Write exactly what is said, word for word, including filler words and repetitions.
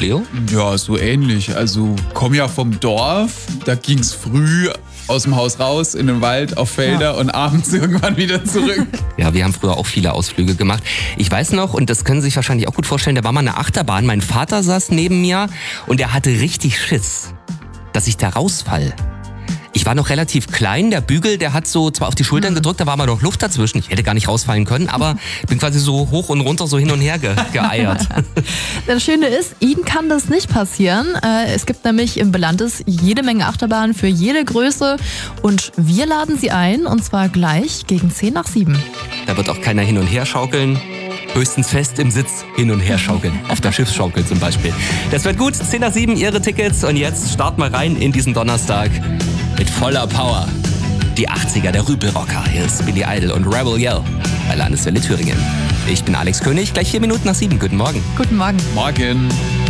Leo? Ja, so ähnlich. Also komm ja vom Dorf, da ging's früh aus dem Haus raus, in den Wald, auf Felder ja. und abends irgendwann wieder zurück. Ja, wir haben früher auch viele Ausflüge gemacht. Ich weiß noch, und das können Sie sich wahrscheinlich auch gut vorstellen, da war mal eine Achterbahn, mein Vater saß neben mir und er hatte richtig Schiss, dass ich da rausfall. Ich war noch relativ klein, der Bügel, der hat so zwar auf die Schultern gedrückt, da war mal noch Luft dazwischen. Ich hätte gar nicht rausfallen können, aber bin quasi so hoch und runter, so hin und her ge- geeiert. Das Schöne ist, Ihnen kann das nicht passieren. Es gibt nämlich im Belantes jede Menge Achterbahnen für jede Größe und wir laden Sie ein, und zwar gleich gegen zehn nach sieben. Da wird auch keiner hin und her schaukeln. Höchstens fest im Sitz hin und her schaukeln. Auf der Schiffsschaukel zum Beispiel. Das wird gut. zehn nach sieben Ihre Tickets. Und jetzt starten wir rein in diesen Donnerstag mit voller Power. Die achtziger, der Rüpelrocker. Hier ist Billy Idol und Rebel Yell bei Landeswelle Thüringen. Ich bin Alex König. Gleich vier Minuten nach sieben. Guten Morgen. Guten Morgen. Morgen.